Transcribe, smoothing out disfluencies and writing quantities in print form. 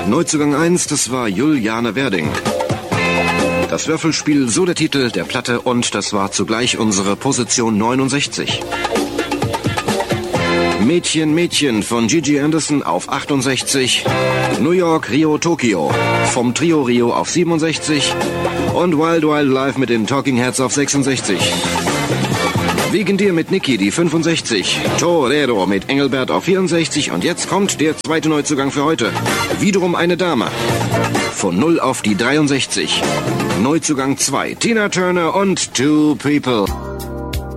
Neuzugang 1, das war Juliane Werding. Das Würfelspiel, so der Titel der Platte, und das war zugleich unsere Position 69. Mädchen, Mädchen von Gigi Anderson auf 68. New York, Rio, Tokio vom Trio Rio auf 67. Und Wild Wild Life mit den Talking Heads auf 66. Wegen dir mit Niki, die 65. Torero mit Engelbert auf 64. Und jetzt kommt der zweite Neuzugang für heute. Wiederum eine Dame. Von 0 auf die 63. Neuzugang 2. Tina Turner und Two People.